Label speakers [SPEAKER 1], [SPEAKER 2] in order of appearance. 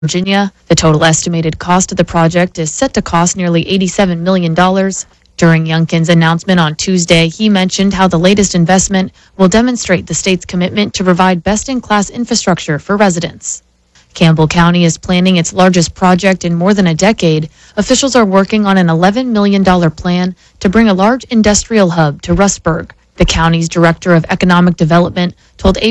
[SPEAKER 1] Virginia. The total estimated cost of the project is set to cost nearly $87 million. During Youngkin's announcement on Tuesday, he mentioned how the latest investment will demonstrate the state's commitment to provide best-in-class infrastructure for residents. Campbell County is planning its largest project in more than a decade. Officials are working on an $11 million plan to bring a large industrial hub to Rustburg. The county's director of economic development told